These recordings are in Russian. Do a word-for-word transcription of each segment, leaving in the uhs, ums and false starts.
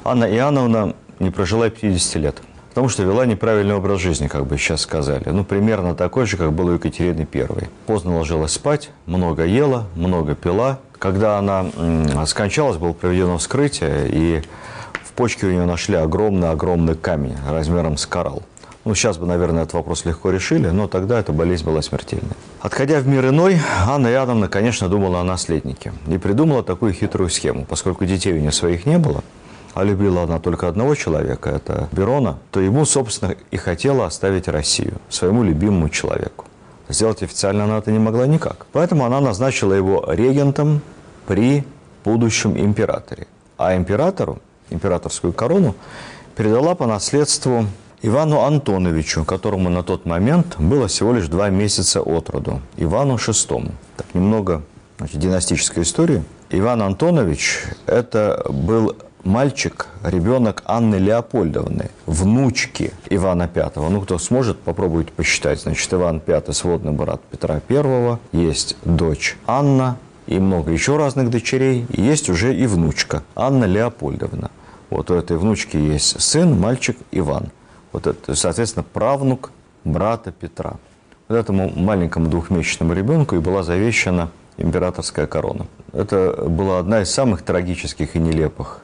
Анна Иоанновна не прожила и пятидесяти лет, потому что вела неправильный образ жизни, как бы сейчас сказали. Ну, примерно такой же, как был у Екатерины Первой. Поздно ложилась спать, много ела, много пила. Когда она м, скончалась, было проведено вскрытие, и в почке у нее нашли огромный-огромный камень размером с коралл. Ну, сейчас бы, наверное, этот вопрос легко решили, но тогда эта болезнь была смертельной. Отходя в мир иной, Анна Иоанновна, конечно, думала о наследнике. И придумала такую хитрую схему. Поскольку детей у нее своих не было, а любила она только одного человека, это Берона, то ему, собственно, и хотела оставить Россию, своему любимому человеку. Сделать официально она это не могла никак. Поэтому она назначила его регентом при будущем императоре. А императору, императорскую корону, передала по наследству Ивану Антоновичу, которому на тот момент было всего лишь два месяца от роду, Ивану шестому. Так, немного, значит, династической истории. Иван Антонович – это был мальчик, ребенок Анны Леопольдовны, внучки Ивана Пятого. Ну, кто сможет, попробуйте посчитать. Значит, Иван Пятый – сводный брат Петра Первого, есть дочь Анна и много еще разных дочерей, и есть уже и внучка Анна Леопольдовна. Вот у этой внучки есть сын, мальчик Иван. Вот это, соответственно, правнук брата Петра. Вот этому маленькому двухмесячному ребенку и была завещана императорская корона. Это была одна из самых трагических и нелепых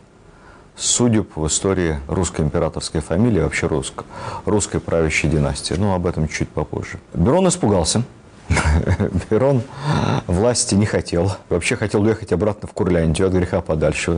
судеб в истории русской императорской фамилии, вообще русско, русской правящей династии. Ну, об этом чуть попозже. Берон испугался. Берон власти не хотел. Вообще хотел уехать обратно в Курляндию от греха подальше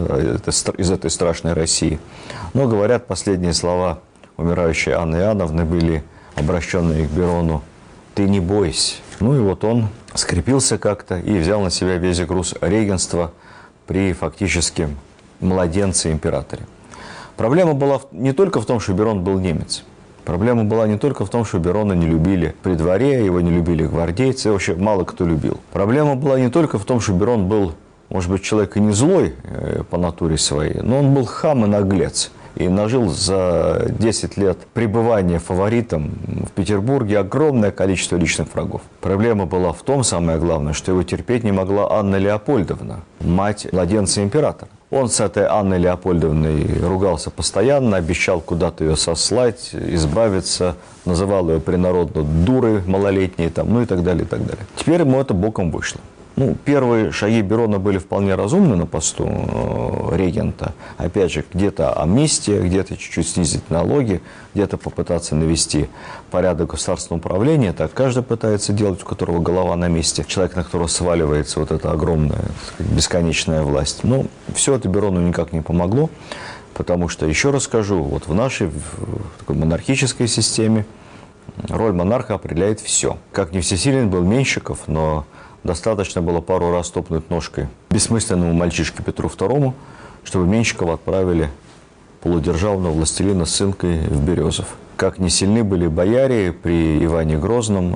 из этой страшной России. Но, говорят, последние слова умирающей Анны Иоанновны были обращенные к Берону: «Ты не бойся». Ну и вот он скрепился как-то и взял на себя весь груз регенства при фактически младенце-императоре. Проблема была не только в том, что Берон был немец. Проблема была не только в том, что Берона не любили при дворе, его не любили гвардейцы, вообще мало кто любил. Проблема была не только в том, что Берон был, может быть, человек и не злой по натуре своей, но он был хам и наглец. И нажил за десять лет пребывания фаворитом в Петербурге огромное количество личных врагов. Проблема была в том, самое главное, что его терпеть не могла Анна Леопольдовна, мать младенца императора. Он с этой Анной Леопольдовной ругался постоянно, обещал куда-то ее сослать, избавиться, называл ее принародно дурой малолетней, там, ну и так далее, и так далее. Теперь ему это боком вышло. Ну, первые шаги Берона были вполне разумны на посту э, регента. Опять же, где-то амнистия, где-то чуть-чуть снизить налоги, где-то попытаться навести порядок государственного управления. Так каждый пытается делать, у которого голова на месте. Человек, на которого сваливается вот эта огромная, так сказать, бесконечная власть. Но все это Берону никак не помогло, потому что, еще раз скажу, вот в нашей в такой монархической системе роль монарха определяет все. Как не всесилен был Меньшиков, но достаточно было пару раз топнуть ножкой бессмысленному мальчишке Петру Второму, чтобы Меньшикова отправили полудержавного властелина с сынкой в Березов. Как не сильны были бояре при Иване Грозном,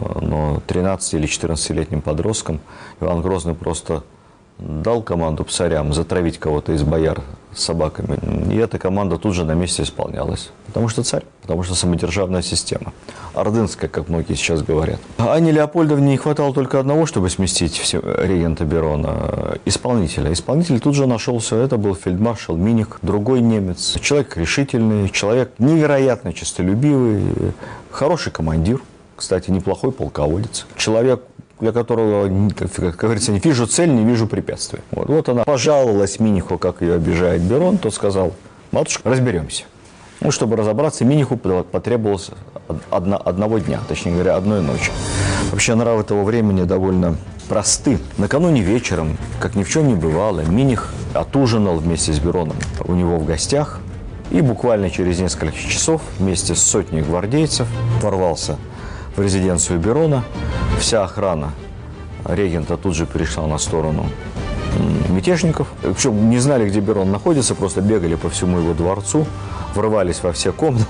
но тринадцати- или четырнадцатилетним подросткам Иван Грозный просто дал команду псарям затравить кого-то из бояр собаками, и эта команда тут же на месте исполнялась. Потому что царь, потому что самодержавная система. Ордынская, как многие сейчас говорят. Анне Леопольдовне не хватало только одного, чтобы сместить все, регента Берона, исполнителя. Исполнитель тут же нашелся, это был фельдмаршал Миних, другой немец. Человек решительный, человек невероятно честолюбивый, хороший командир, кстати, неплохой полководец. Человек, для которого, как говорится, не вижу цель, не вижу препятствия. Вот, вот она пожаловалась Миниху, как ее обижает Берон, тот сказал: матушка, разберемся. Ну, чтобы разобраться, Миниху потребовалось одно, одного дня, точнее говоря, одной ночи. Вообще нравы того времени довольно просты. Накануне вечером, как ни в чем не бывало, Миних отужинал вместе с Бероном у него в гостях и буквально через несколько часов вместе с сотней гвардейцев ворвался в резиденцию Берона. Вся охрана регента тут же перешла на сторону мятежников. Причем не знали, где Берон находится, просто бегали по всему его дворцу, врывались во все комнаты,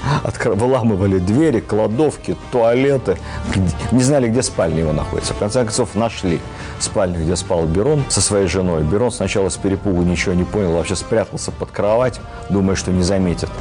выламывали двери, кладовки, туалеты. Не знали, где спальня его находится. В конце концов, нашли спальню, где спал Берон со своей женой. Берон сначала с перепугу ничего не понял, вообще спрятался под кровать, думая, что не заметит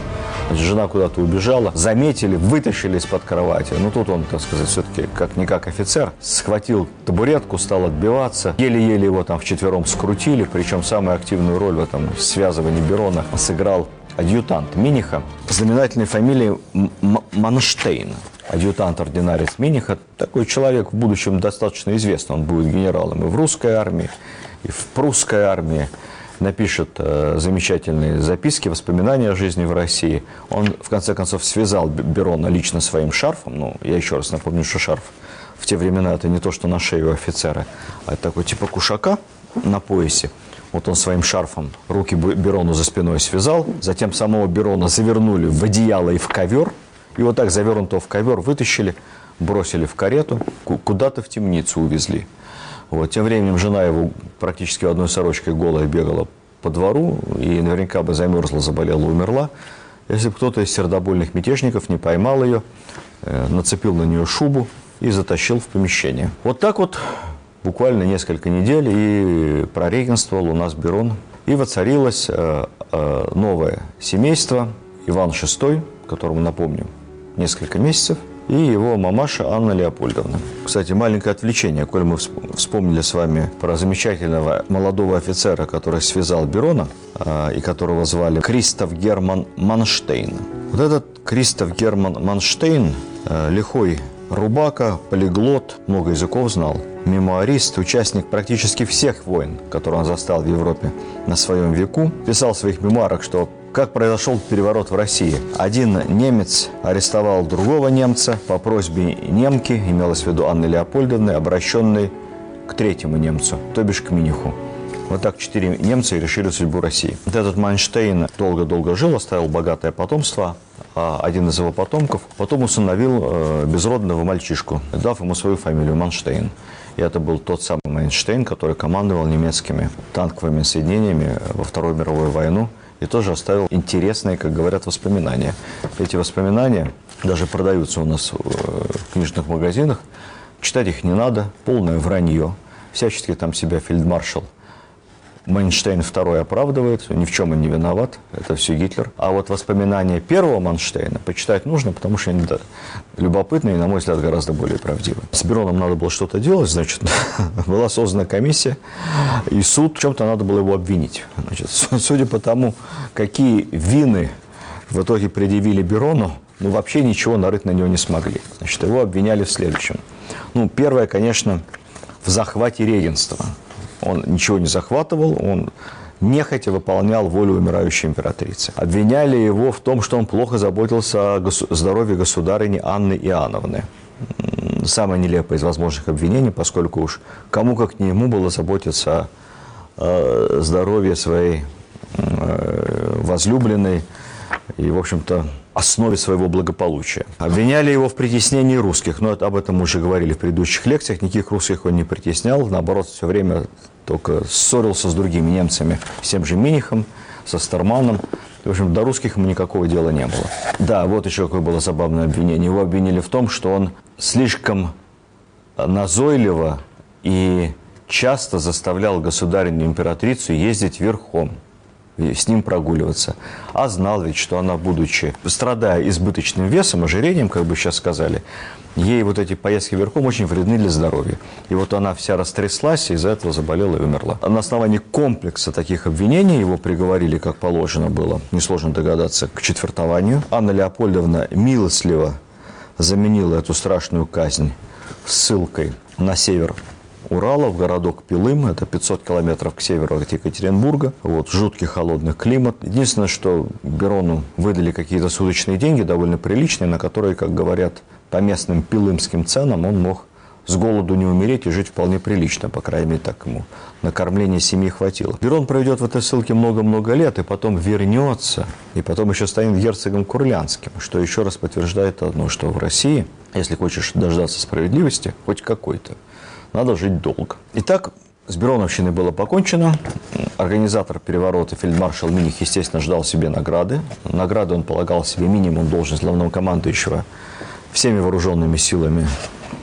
Жена куда-то убежала, заметили, вытащили из-под кровати. Ну, тут он, так сказать, все-таки как-никак офицер. Схватил табуретку, стал отбиваться. Еле-еле его там вчетвером скрутили. Причем самую активную роль в этом связывании Берона сыграл адъютант Миниха, знаменательной фамилией Манштейн. Адъютант-ординарец Миниха. Такой человек в будущем достаточно известный. Он будет генералом и в русской армии, и в прусской армии. Напишет э, замечательные записки, воспоминания о жизни в России. Он, в конце концов, связал Берона лично своим шарфом. Ну, я еще раз напомню, что шарф в те времена это не то, что на шее у офицера, а это такой типа кушака на поясе. Вот он своим шарфом руки Берону за спиной связал. Затем самого Берона завернули в одеяло и в ковер. И вот так завернутого в ковер вытащили, бросили в карету, куда-то в темницу увезли. Вот. Тем временем жена его практически в одной сорочке голая бегала по двору и наверняка бы замерзла, заболела, умерла, если бы кто-то из сердобольных мятежников не поймал ее, э, нацепил на нее шубу и затащил в помещение. Вот так вот буквально несколько недель и прорегенствовал у нас Берон. И воцарилось э, э, новое семейство, Иван шестой, которому, напомню, несколько месяцев, и его мамаша Анна Леопольдовна. Кстати, маленькое отвлечение, коль мы вспомнили с вами про замечательного молодого офицера, который связал Берона, э, и которого звали Кристоф Герман Манштейн. Вот этот Кристоф Герман Манштейн, э, лихой рубака, полиглот, много языков знал, мемуарист, участник практически всех войн, которые он застал в Европе на своем веку, писал в своих мемуарах, что как произошел переворот в России. Один немец арестовал другого немца по просьбе немки, имелось в виду Анны Леопольдовны, обращенной к третьему немцу, то бишь к Миниху. Вот так четыре немца и решили судьбу России. Вот этот Манштейн долго-долго жил, оставил богатое потомство, а один из его потомков потом усыновил безродного мальчишку, дав ему свою фамилию Манштейн. И это был тот самый Манштейн, который командовал немецкими танковыми соединениями во Вторую мировую войну и тоже оставил интересные, как говорят, воспоминания. Эти воспоминания даже продаются у нас в книжных магазинах. Читать их не надо, полное вранье. Всячески там себя фельдмаршал Манштейн второй оправдывает, ни в чем он не виноват, это все Гитлер. А вот воспоминания первого Манштейна почитать нужно, потому что они да, любопытные и, на мой взгляд, гораздо более правдивы. С Бероном надо было что-то делать, значит, была создана комиссия, и суд, в чем-то надо было его обвинить. Значит, судя по тому, какие вины в итоге предъявили Берону, ну, вообще ничего нарыть на него не смогли. Значит, его обвиняли в следующем. Ну, первое, конечно, в захвате регенства. Он ничего не захватывал, он нехотя выполнял волю умирающей императрицы. Обвиняли его в том, что он плохо заботился о гос- здоровье государыни Анны Иоанновны. Самое нелепое из возможных обвинений, поскольку уж кому как не ему было заботиться о здоровье своей возлюбленной и, в общем-то, основе своего благополучия. Обвиняли его в притеснении русских, но это, об этом мы уже говорили в предыдущих лекциях. Никаких русских он не притеснял, наоборот, все время только ссорился с другими немцами, с тем же Минихом, со Старманом. В общем, до русских ему никакого дела не было. Да, вот еще какое было забавное обвинение. Его обвинили в том, что он слишком назойливо и часто заставлял государыню-императрицу ездить верхом, и с ним прогуливаться. А знал ведь, что она, будучи, страдая избыточным весом, ожирением, как бы сейчас сказали, ей вот эти поездки верхом очень вредны для здоровья. И вот она вся растряслась, и из-за этого заболела и умерла. На основании комплекса таких обвинений его приговорили, как положено было, несложно догадаться, к четвертованию. Анна Леопольдовна милостливо заменила эту страшную казнь ссылкой на север Урала, в городок Пилым, это пятьсот километров к северу от Екатеринбурга, вот, жуткий холодный климат. Единственное, что Берону выдали какие-то суточные деньги, довольно приличные, на которые, как говорят, по местным пилымским ценам он мог с голоду не умереть и жить вполне прилично, по крайней мере, так ему на кормление семьи хватило. Берон проведет в этой ссылке много-много лет, и потом вернется, и потом еще станет герцогом Курлянским, что еще раз подтверждает одно, что в России, если хочешь дождаться справедливости, хоть какой-то, надо жить долго. Итак, с Бероновщиной было покончено. Организатор переворота фельдмаршал Миних, естественно, ждал себе награды. Награды он полагал себе минимум должность главного командующего всеми вооруженными силами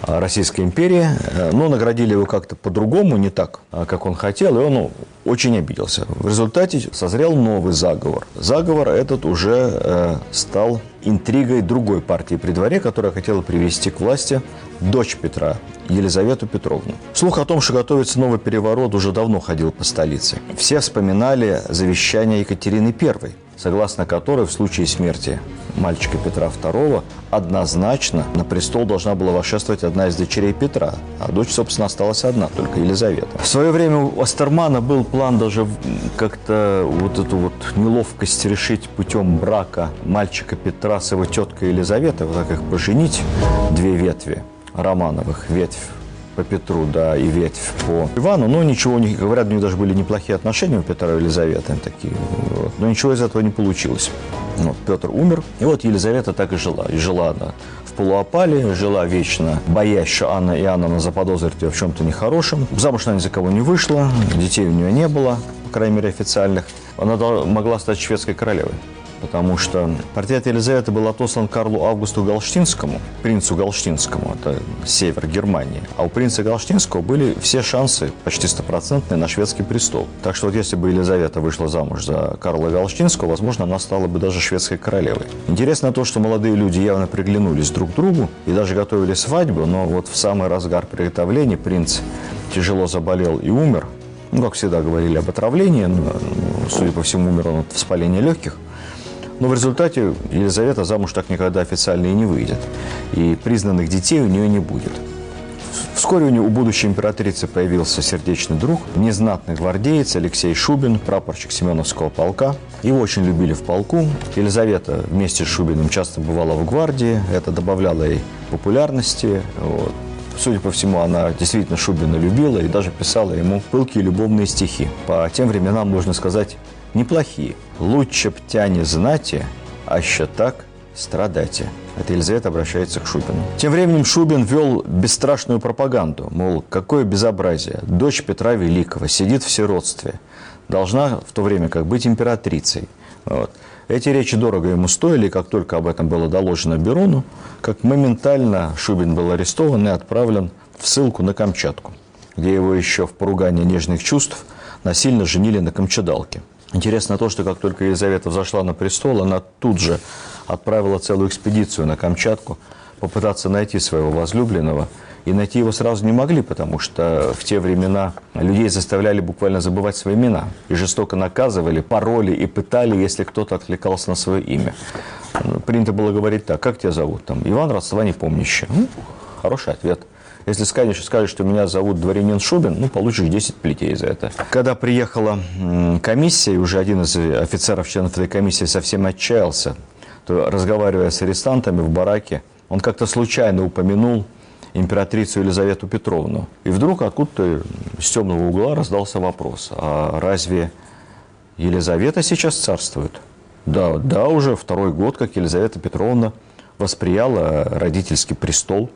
Российской империи, но наградили его как-то по-другому, не так, как он хотел, и он ну, очень обиделся. В результате созрел новый заговор. Заговор этот уже э, стал интригой другой партии при дворе, которая хотела привести к власти дочь Петра, Елизавету Петровну. Слух о том, что готовится новый переворот, уже давно ходил по столице. Все вспоминали завещание Екатерины Первой, согласно которой в случае смерти мальчика Петра Второго однозначно на престол должна была восшествовать одна из дочерей Петра, а дочь, собственно, осталась одна, только Елизавета. В свое время у Остермана был план даже как-то вот эту вот неловкость решить путем брака мальчика Петра с его теткой Елизаветой, вот так их поженить, две ветви Романовых, ветвь по Петру, да, и ветвь по Ивану. Но ничего, не говорят, у них даже были неплохие отношения у Петра и Елизаветы такие. Вот. Но ничего из этого не получилось. Вот, Петр умер, и вот Елизавета так и жила. И жила она в полуопале, жила вечно, боясь, что Анна Иоанновна заподозрит ее в чем-то нехорошем. Замуж она ни за кого не вышла, детей у нее не было, по крайней мере, официальных. Она могла стать шведской королевой. Потому что портрет Елизаветы был отослан Карлу Августу Галштинскому, принцу Галштинскому, это север Германии. А у принца Галштинского были все шансы, почти стопроцентные, на шведский престол. Так что вот если бы Елизавета вышла замуж за Карла Галштинского, возможно, она стала бы даже шведской королевой. Интересно то, что молодые люди явно приглянулись друг к другу и даже готовили свадьбу, но вот в самый разгар приготовлений принц тяжело заболел и умер. Ну, как всегда говорили об отравлении, но, судя по всему, умер он от воспаления легких. Но в результате Елизавета замуж так никогда официально и не выйдет. И признанных детей у нее не будет. Вскоре у, нее, у будущей императрицы появился сердечный друг, незнатный гвардеец Алексей Шубин, прапорщик Семеновского полка. Его очень любили в полку. Елизавета вместе с Шубиным часто бывала в гвардии. Это добавляло ей популярности. Вот. Судя по всему, она действительно Шубина любила и даже писала ему пылкие любовные стихи. По тем временам, можно сказать, неплохие. «Лучше б тя не знати, аще так страдате». Это Елизавета обращается к Шубину. Тем временем Шубин вел бесстрашную пропаганду. Мол, какое безобразие. Дочь Петра Великого сидит в сиротстве. Должна в то время как быть императрицей. Вот. Эти речи дорого ему стоили, и как только об этом было доложено Берону, как моментально Шубин был арестован и отправлен в ссылку на Камчатку, где его еще в поругании нежных чувств насильно женили на камчадалке. Интересно то, что как только Елизавета взошла на престол, она тут же отправила целую экспедицию на Камчатку попытаться найти своего возлюбленного. И найти его сразу не могли, потому что в те времена людей заставляли буквально забывать свои имена. И жестоко наказывали, пароли и пытали, если кто-то откликался на свое имя. Принято было говорить так: как тебя зовут? Там, Иван, родства не помнящий. Ну, хороший ответ. Если скажешь, скажешь, что меня зовут дворянин Шубин, ну, получишь десять плетей за это. Когда приехала комиссия, и уже один из офицеров, членов этой комиссии, совсем отчаялся, то, разговаривая с арестантами в бараке, он как-то случайно упомянул императрицу Елизавету Петровну. И вдруг откуда-то с темного угла раздался вопрос: а разве Елизавета сейчас царствует? Да, да, уже второй год, как Елизавета Петровна восприяла родительский престол.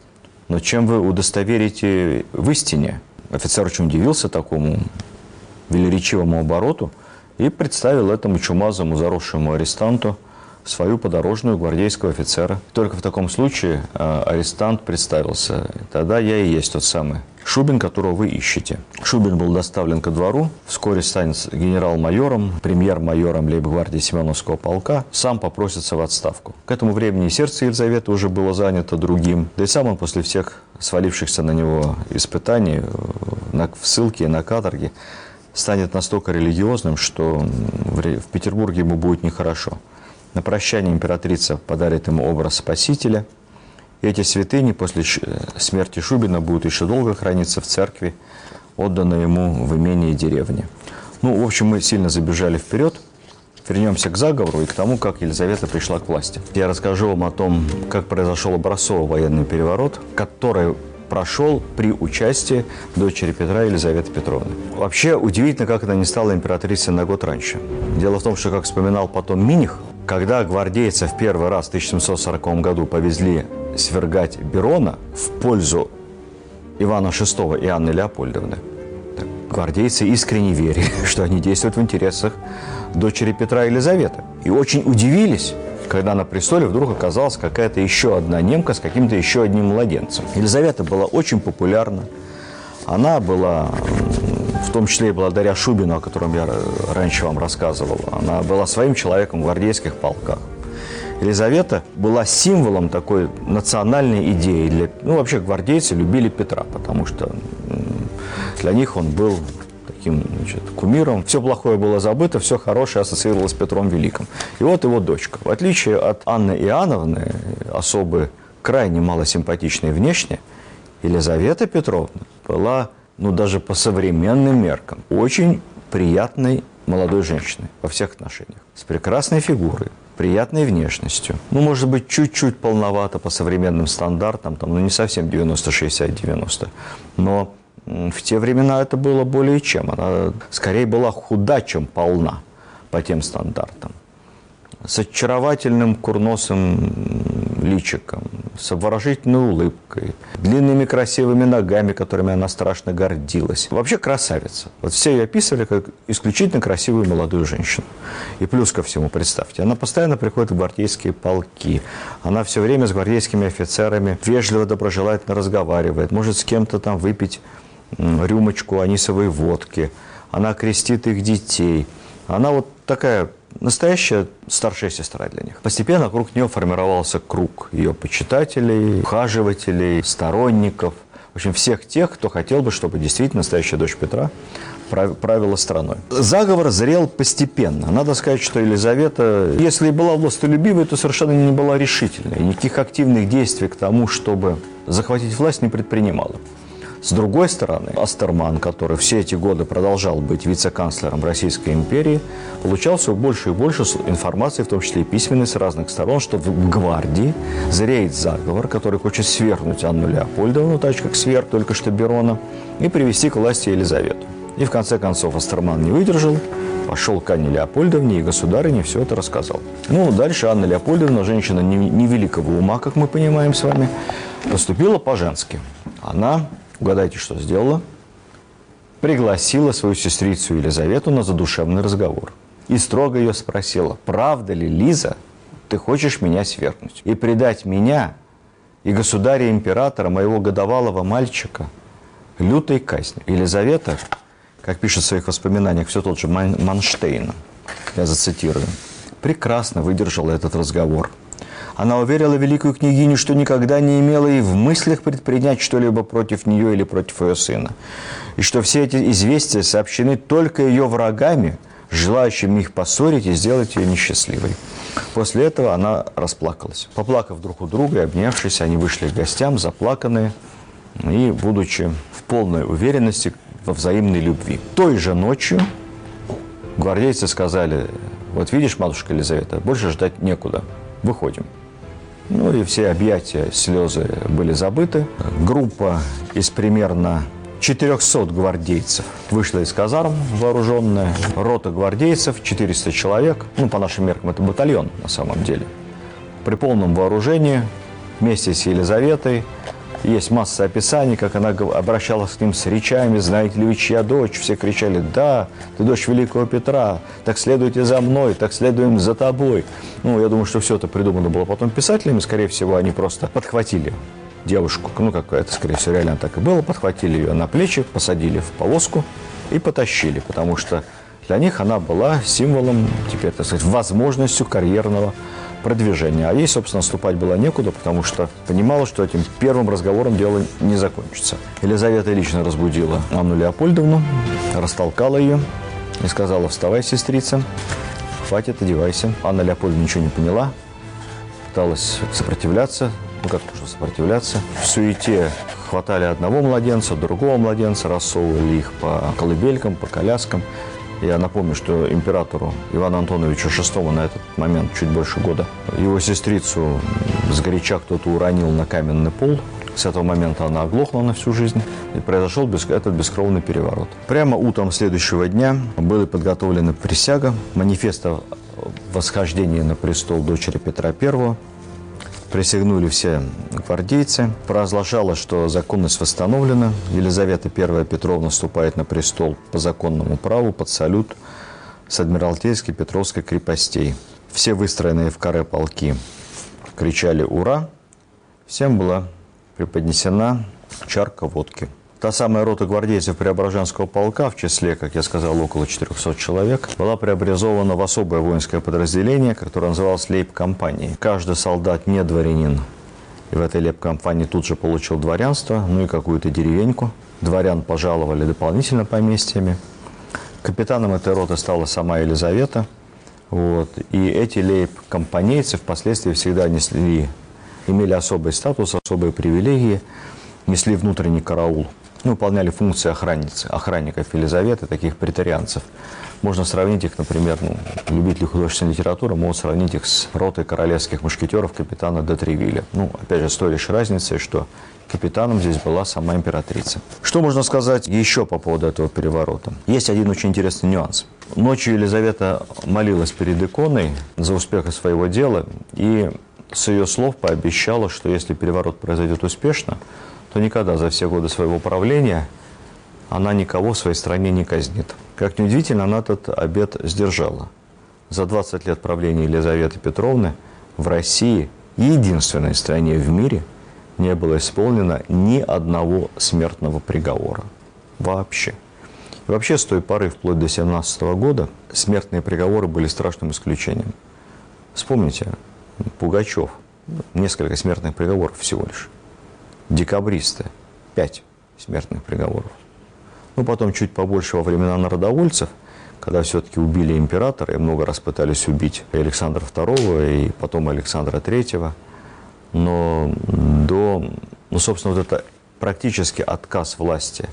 Но чем вы удостоверите в истине? Офицер очень удивился такому велеречивому обороту и представил этому чумазому заросшему арестанту свою подорожную гвардейского офицера. Только в таком случае э, арестант представился: тогда я и есть тот самый Шубин, которого вы ищете. Шубин был доставлен ко двору, вскоре станет генерал-майором, премьер-майором лейб-гвардии Семеновского полка, сам попросится в отставку. К этому времени сердце Елизаветы уже было занято другим, да и сам он после всех свалившихся на него испытаний на, в ссылке и на каторге станет настолько религиозным, что в, в Петербурге ему будет нехорошо. На прощание императрица подарит ему образ Спасителя. И эти святыни после смерти Шубина будут еще долго храниться в церкви, отданной ему в имении деревни. Ну, в общем, мы сильно забежали вперед. Вернемся к заговору и к тому, как Елизавета пришла к власти. Я расскажу вам о том, как произошел образцовый военный переворот, который прошел при участии дочери Петра Елизаветы Петровны. Вообще, удивительно, как она не стала императрицей на год раньше. Дело в том, что, как вспоминал потом Миних, когда гвардейцы в первый раз в тысяча семьсот сороковом году повезли свергать Берона в пользу Ивана шестого и Анны Леопольдовны, так, гвардейцы искренне верили, что они действуют в интересах дочери Петра Елизаветы. И очень удивились, когда на престоле вдруг оказалась какая-то еще одна немка с каким-то еще одним младенцем. Елизавета была очень популярна. Она была, в том числе и благодаря Шубину, о котором я раньше вам рассказывал, она была своим человеком в гвардейских полках. Елизавета была символом такой национальной идеи. Для, ну, вообще гвардейцы любили Петра, потому что для них он был таким, значит, кумиром. Все плохое было забыто, все хорошее ассоциировалось с Петром Великим. И вот его дочка. В отличие от Анны Иоанновны, особы крайне малосимпатичной внешне, Елизавета Петровна была, ну, даже по современным меркам, очень приятной молодой женщиной во всех отношениях. С прекрасной фигурой, приятной внешностью. Ну, может быть, чуть-чуть полновато по современным стандартам, там, ну, не совсем девяносто шестьдесят девяносто, но в те времена это было более чем. Она скорее была худа, чем полна по тем стандартам. С очаровательным курносым личиком, с обворожительной улыбкой, длинными красивыми ногами, которыми она страшно гордилась. Вообще красавица. Вот все ее описывали как исключительно красивую молодую женщину. И плюс ко всему, представьте, она постоянно приходит в гвардейские полки. Она все время с гвардейскими офицерами вежливо, доброжелательно разговаривает. Может с кем-то там выпить рюмочку анисовой водки. Она крестит их детей. Она вот такая настоящая старшая сестра для них. Постепенно вокруг нее формировался круг ее почитателей, ухаживателей, сторонников. В общем, всех тех, кто хотел бы, чтобы действительно настоящая дочь Петра правила страной. Заговор зрел постепенно. Надо сказать, что Елизавета, если и была властолюбивой, то совершенно не была решительной. Никаких активных действий к тому, чтобы захватить власть, не предпринимала. С другой стороны, Остерман, который все эти годы продолжал быть вице-канцлером Российской империи, получал все больше и больше информации, в том числе и письменной, с разных сторон, что в гвардии зреет заговор, который хочет свергнуть Анну Леопольдовну, так же, как сверг только что Берона, и привести к власти Елизавету. И в конце концов Остерман не выдержал, пошел к Анне Леопольдовне, и государыне все это рассказал. Ну, дальше Анна Леопольдовна, женщина невеликого ума, как мы понимаем с вами, поступила по-женски. Она... Угадайте, что сделала? Пригласила свою сестрицу Елизавету на задушевный разговор. И строго ее спросила: правда ли, Лиза, ты хочешь меня свергнуть? И предать меня и государя-императора, моего годовалого мальчика, лютой казни. Елизавета, как пишет в своих воспоминаниях все тот же Манштейн, я зацитирую, прекрасно выдержала этот разговор. Она уверила великую княгиню, что никогда не имела и в мыслях предпринять что-либо против нее или против ее сына. И что все эти известия сообщены только ее врагами, желающими их поссорить и сделать ее несчастливой. После этого она расплакалась. Поплакав друг у друга и обнявшись, они вышли к гостям, заплаканные и будучи в полной уверенности во взаимной любви. Той же ночью гвардейцы сказали: вот видишь, матушка Елизавета, больше ждать некуда, выходим. Ну и все объятия, слезы были забыты. Группа из примерно четырехсот гвардейцев вышла из казарм вооруженная. Рота гвардейцев, четыреста человек. Ну, по нашим меркам, это батальон на самом деле. При полном вооружении, вместе с Елизаветой. Есть масса описаний, как она обращалась к ним с речами: знаете ли вы, чья дочь? Все кричали: да, ты дочь великого Петра, так следуйте за мной, так следуем за тобой. Ну, я думаю, что все это придумано было потом писателями, скорее всего, они просто подхватили девушку, ну, как это, скорее всего, реально так и было, подхватили ее на плечи, посадили в повозку и потащили, потому что для них она была символом, теперь, так сказать, возможностью карьерного продвижения. А ей, собственно, ступать было некуда, потому что понимала, что этим первым разговором дело не закончится. Елизавета лично разбудила Анну Леопольдовну, растолкала ее и сказала: вставай, сестрица, хватит, одевайся. Анна Леопольдовна ничего не поняла, пыталась сопротивляться. Ну, как можно сопротивляться? В суете хватали одного младенца, другого младенца, рассовывали их по колыбелькам, по коляскам. Я напомню, что императору Ивану Антоновичу шестому на этот момент чуть больше года. Его сестрицу сгоряча кто-то уронил на каменный пол. С этого момента она оглохла на всю жизнь. И произошел этот бескровный переворот. Прямо утром следующего дня были подготовлены присяга, манифест о восхождении на престол дочери Петра Первого. Присягнули все гвардейцы. Провозглашалось, что законность восстановлена. Елизавета Первая Петровна вступает на престол по законному праву под салют с Адмиралтейской Петровской крепостей. Все выстроенные в каре полки кричали «Ура!», всем была преподнесена чарка водки. Та самая рота гвардейцев Преображенского полка, в числе, как я сказал, около четырехсот человек, была преобразована в особое воинское подразделение, которое называлось лейб-компанией. Каждый солдат не дворянин, и в этой лейб-компании тут же получил дворянство, ну и какую-то деревеньку. Дворян пожаловали дополнительно поместьями. Капитаном этой роты стала сама Елизавета. Вот. И эти лейб-компанейцы впоследствии всегда несли, имели особый статус, особые привилегии, несли внутренний караул. Ну, выполняли функции охранницы, охранников Елизаветы, таких претарианцев. Можно сравнить их, например, ну, любители художественной литературы могут сравнить их с ротой королевских мушкетеров капитана де Тревилля. Ну, опять же, с той лишь разницей, что капитаном здесь была сама императрица. Что можно сказать еще по поводу этого переворота? Есть один очень интересный нюанс. Ночью Елизавета молилась перед иконой за успех своего дела и с ее слов пообещала, что если переворот произойдет успешно, то никогда за все годы своего правления она никого в своей стране не казнит. Как ни удивительно, она этот обет сдержала. За двадцать лет правления Елизаветы Петровны в России, единственной стране в мире, не было исполнено ни одного смертного приговора. Вообще. И вообще, с той поры, вплоть до семнадцатого года, смертные приговоры были страшным исключением. Вспомните, Пугачев, несколько смертных приговоров всего лишь. Декабристы, пять смертных приговоров. Ну, потом чуть побольше во времена народовольцев, когда все-таки убили императора и много раз пытались убить и Александра второго, и потом Александра третьего. Но до, ну, собственно, вот это практически отказ власти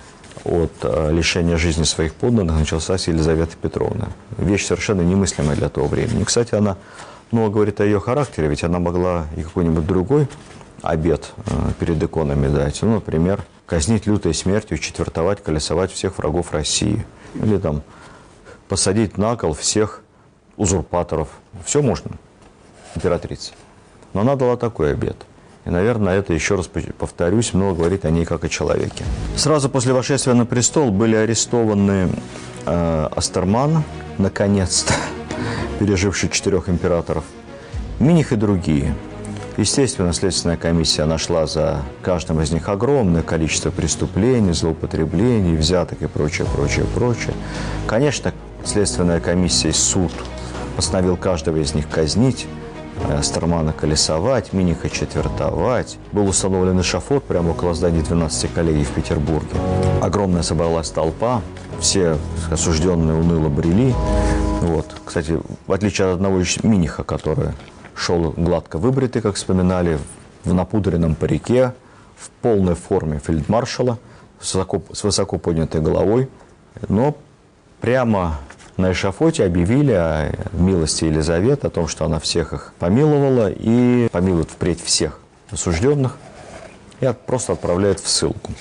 от э, лишения жизни своих подданных начался с Елизаветы Петровны. Вещь совершенно немыслимая для того времени. Кстати, она много говорит о ее характере, ведь она могла и какой-нибудь другой обет э, перед иконами дать. Ну, например, казнить лютой смертью, четвертовать, колесовать всех врагов России. Или там посадить на кол всех узурпаторов. Все можно, императрица. Но она дала такой обет. И, наверное, это, еще раз повторюсь, много говорит о ней как о человеке. Сразу после восшествия на престол были арестованы э, Астерман, наконец-то, переживший четырех императоров, Миних и другие. Естественно, Следственная комиссия нашла за каждым из них огромное количество преступлений, злоупотреблений, взяток и прочее, прочее, прочее. Конечно, Следственная комиссия и суд постановил каждого из них казнить, Астермана колесовать, Миниха четвертовать. Был установлен эшафот прямо около здания двенадцати коллегий в Петербурге. Огромная собралась толпа, все осужденные уныло брели. Вот. Кстати, в отличие от одного из Миниха, который шел гладко выбритый, как вспоминали, в напудренном парике, в полной форме фельдмаршала, с высоко, с высоко поднятой головой, но прямо на эшафоте объявили о милости Елизаветы, о том, что она всех их помиловала и помилует впредь всех осужденных и просто отправляет в ссылку.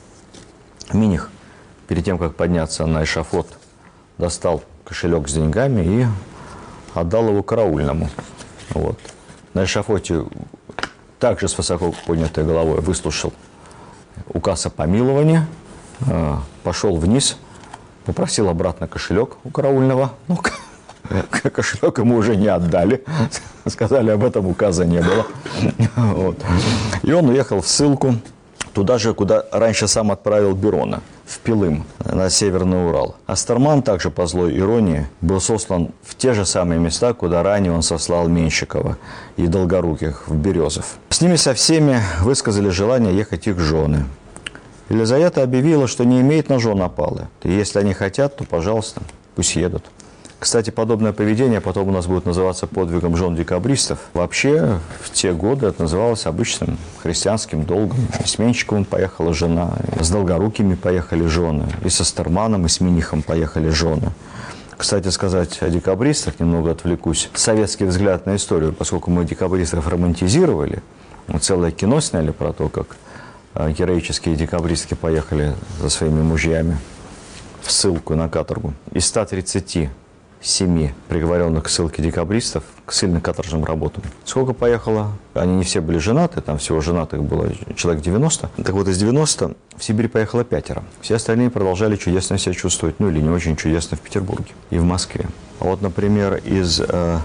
Миних, перед тем, как подняться на эшафот, достал кошелек с деньгами и отдал его караульному. Вот. На эшафоте также с высоко поднятой головой выслушал указ о помиловании, пошел вниз, попросил обратно кошелек у караульного. Ну, кошелек ему уже не отдали. Сказали, об этом указа не было. Вот. И он уехал в ссылку, туда же, куда раньше сам отправил Берона, в Пилым, на Северный Урал. Астерман также, по злой иронии, был сослан в те же самые места, куда ранее он сослал Меньшикова и Долгоруких, в Березов. С ними со всеми высказали желание ехать их жены. Елизавета объявила, что не имеет на жен опалы. И если они хотят, то, пожалуйста, пусть едут. Кстати, подобное поведение потом у нас будет называться подвигом жен декабристов. Вообще, в те годы это называлось обычным христианским долгом. И с Меньшиковым поехала жена, и с Долгорукими поехали жены, и с Астерманом, и с Минихом поехали жены. Кстати сказать о декабристах, немного отвлекусь. Советский взгляд на историю, поскольку мы декабристов романтизировали, мы целое кино сняли про то, как героические декабристки поехали за своими мужьями в ссылку на каторгу. Из ста тридцати семи приговоренных к ссылке декабристов к ссыльным каторжным работам. Сколько поехало? Они не все были женаты, там всего женатых было человек девяносто. Так вот, из девяноста в Сибирь поехало пятеро. Все остальные продолжали чудесно себя чувствовать, ну или не очень чудесно в Петербурге и в Москве. А вот, например, из э,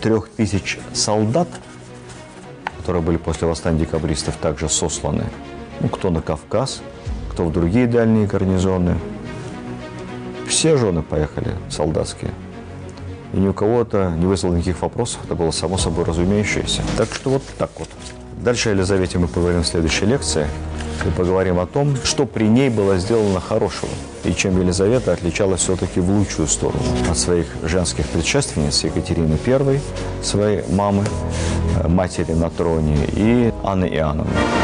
трех тысяч солдат, которые были после восстания декабристов также сосланы, ну, кто на Кавказ, кто в другие дальние гарнизоны. Все жены поехали солдатские. И ни у кого-то не вызвало никаких вопросов, это было само собой разумеющееся. Так что вот так вот. Дальше о Елизавете мы поговорим в следующей лекции. И поговорим о том, что при ней было сделано хорошего, и чем Елизавета отличалась все-таки в лучшую сторону от своих женских предшественниц Екатерины Первой, своей мамы, матери на троне, и Анны Иоанновны.